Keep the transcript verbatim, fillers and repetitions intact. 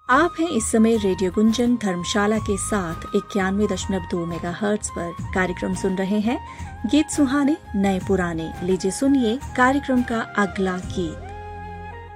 आप हैं इस समय रेडियो गुंजन धर्मशाला के साथ इक्यानवे दशमलव दो मेगा हर्ट्ज पर कार्यक्रम सुन रहे हैं। गीत सुहाने नए पुराने। लीजिए सुनिए कार्यक्रम का अगला गीत।